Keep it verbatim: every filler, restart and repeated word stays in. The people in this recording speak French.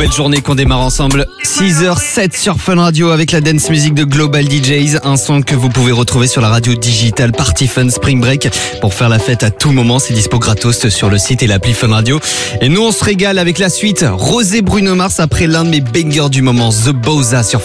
nouvelle journée qu'on démarre ensemble. six heures sept sur Fun Radio avec la dance music de Global D Js. Un son que vous pouvez retrouver sur la radio digitale Party Fun Spring Break. Pour faire la fête à tout moment, c'est dispo gratos sur le site et l'appli Fun Radio. Et nous, on se régale avec la suite. Rosé Bruno Mars après l'un de mes bangers du moment, The Boza sur